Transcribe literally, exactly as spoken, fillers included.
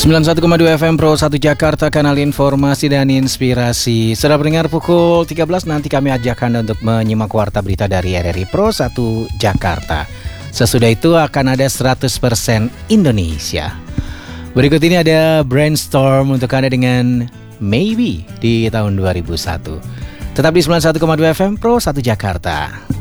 sembilan puluh satu koma dua F M Pro satu Jakarta, kanal informasi dan inspirasi. Sudah pendengar, pukul tiga belas nanti kami ajak Anda untuk menyimak warta berita dari R R I Pro satu Jakarta. Sesudah itu akan ada seratus persen Indonesia. Berikut ini ada Brainstorm untuk Anda dengan Maybe di tahun dua ribu satu. Tetap di sembilan puluh satu koma dua F M Pro satu Jakarta.